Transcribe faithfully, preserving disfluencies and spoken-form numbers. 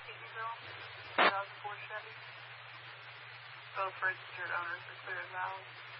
Eatonville, two thousand four Chevy. Both registered owners are clear as hours.